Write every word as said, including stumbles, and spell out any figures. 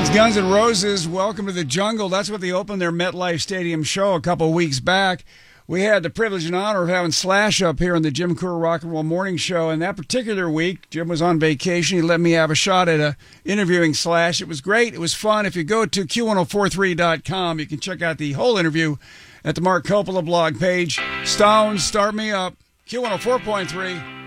Guns N' Roses, Welcome to the Jungle. That's what they opened their MetLife Stadium show a couple of weeks back. We had the privilege and honor of having Slash up here on the Jim Kerr Rock and Roll Morning Show. And that particular week, Jim was on vacation. He let me have a shot at uh, interviewing Slash. It was great. It was fun. If you go to Q ten forty-three dot com, you can check out the whole interview at the Mark Coppola blog page. Stones, start me up. Q one oh four point three.